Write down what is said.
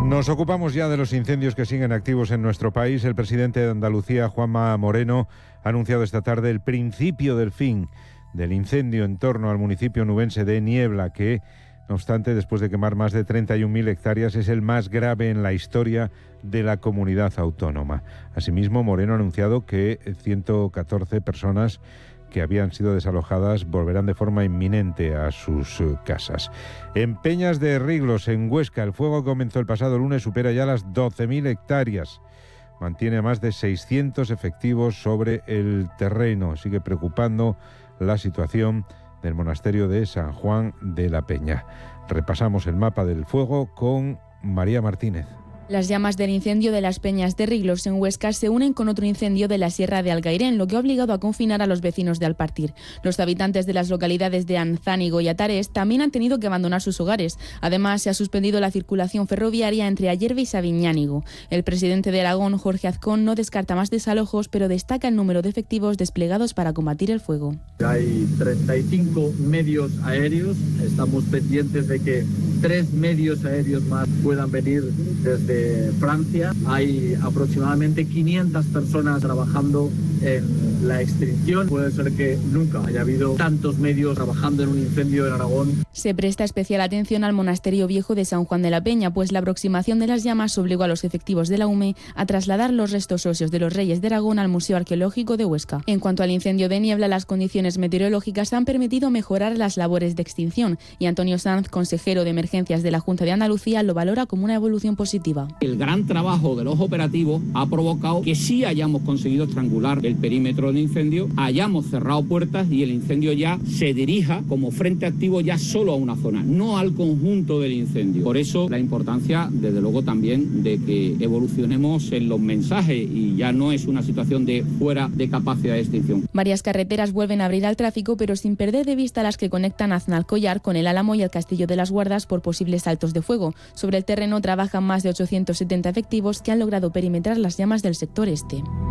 Nos ocupamos ya de los incendios que siguen activos en nuestro país. El presidente de Andalucía, Juanma Moreno, ha anunciado esta tarde el principio del fin del incendio en torno al municipio nubense de Niebla, que, no obstante, después de quemar más de 31.000 hectáreas, es el más grave en la historia de la comunidad autónoma. Asimismo, Moreno ha anunciado que 114 personas que habían sido desalojadas volverán de forma inminente a sus casas. En Peñas de Riglos, en Huesca, el fuego que comenzó el pasado lunes supera ya las 12.000 hectáreas. Mantiene a más de 600 efectivos sobre el terreno. Sigue preocupando la situación del monasterio de San Juan de la Peña. Repasamos el mapa del fuego con María Martínez. Las llamas del incendio de las Peñas de Riglos en Huesca se unen con otro incendio de la Sierra de Algairén, lo que ha obligado a confinar a los vecinos de Alpartir. Los habitantes de las localidades de Anzánigo y Atares también han tenido que abandonar sus hogares. Además, se ha suspendido la circulación ferroviaria entre Ayerbe y Sabiñánigo. El presidente de Aragón, Jorge Azcón, no descarta más desalojos, pero destaca el número de efectivos desplegados para combatir el fuego. Hay 35 medios aéreos. Estamos pendientes de que 3 medios aéreos más puedan venir desde Francia. Hay aproximadamente 500 personas trabajando en la extinción. Puede ser que nunca haya habido tantos medios trabajando en un incendio en Aragón. Se presta especial atención al monasterio viejo de San Juan de la Peña, pues la aproximación de las llamas obligó a los efectivos de la UME a trasladar los restos óseos de los reyes de Aragón al Museo Arqueológico de Huesca. En cuanto al incendio de Niebla, las condiciones meteorológicas han permitido mejorar las labores de extinción, y Antonio Sanz, consejero de emergencias de la Junta de Andalucía, lo valora como una evolución positiva. El gran trabajo de los operativos ha provocado que sí hayamos conseguido estrangular el perímetro del incendio, hayamos cerrado puertas y el incendio ya se dirija como frente activo ya solo a una zona, no al conjunto del incendio. Por eso la importancia, desde luego, también de que evolucionemos en los mensajes y ya no es una situación de fuera de capacidad de extinción. Varias carreteras vuelven a abrir al tráfico, pero sin perder de vista las que conectan Aznalcóllar con el Álamo y el Castillo de las Guardas por posibles saltos de fuego. Sobre el terreno trabajan más de 870 efectivos que han logrado perimetrar las llamas del sector este.